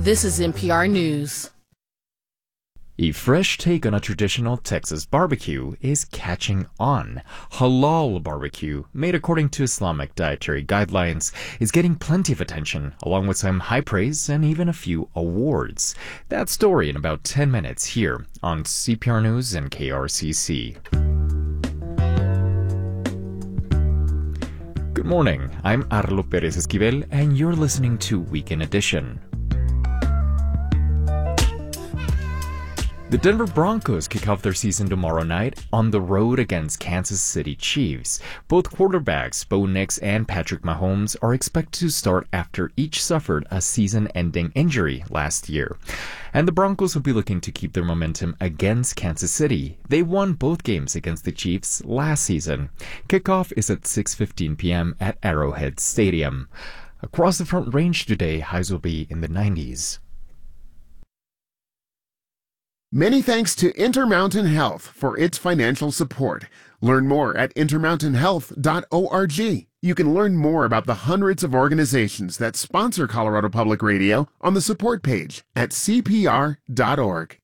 This is NPR News. A fresh take on a traditional Texas barbecue is catching on. Halal barbecue, made according to Islamic dietary guidelines, is getting plenty of attention, along with some high praise and even a few awards. That story in about 10 minutes here on CPR News and KRCC. Good morning, I'm Arlo Perez Esquivel, and you're listening to Weekend Edition. The Denver Broncos kick off their season tomorrow night on the road against Kansas City Chiefs. Both quarterbacks, Bo Nix and Patrick Mahomes, are expected to start after each suffered a season-ending injury last year. And the Broncos will be looking to keep their momentum against Kansas City. They won both games against the Chiefs last season. Kickoff is at 6:15 p.m. at Arrowhead Stadium. Across the Front Range today, highs will be in the 90s. Many thanks to Intermountain Health for its financial support. Learn more at intermountainhealth.org. You can learn more about the hundreds of organizations that sponsor Colorado Public Radio on the support page at cpr.org.